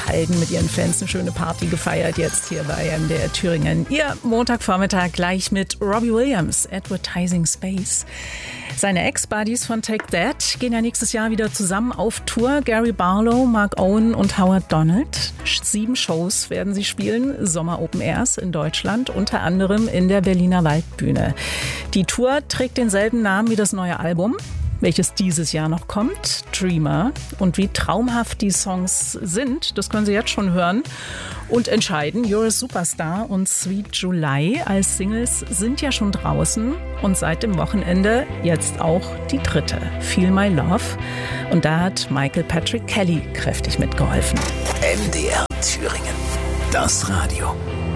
Halden mit ihren Fans eine schöne Party gefeiert, jetzt hier bei MDR Thüringen. Ihr Montagvormittag gleich mit Robbie Williams, Advertising Space. Seine Ex-Buddies von Take That gehen ja nächstes Jahr wieder zusammen auf Tour. Gary Barlow, Mark Owen und Howard Donald. 7 Shows werden sie spielen, Sommer Open Airs in Deutschland, unter anderem in der Berliner Waldbühne. Die Tour trägt denselben Namen wie das neue Album, welches dieses Jahr noch kommt, Dreamer. Und wie traumhaft die Songs sind, das können Sie jetzt schon hören und entscheiden. You're a Superstar und Sweet July als Singles sind ja schon draußen und seit dem Wochenende jetzt auch die dritte, Feel My Love. Und da hat Michael Patrick Kelly kräftig mitgeholfen. MDR Thüringen, das Radio.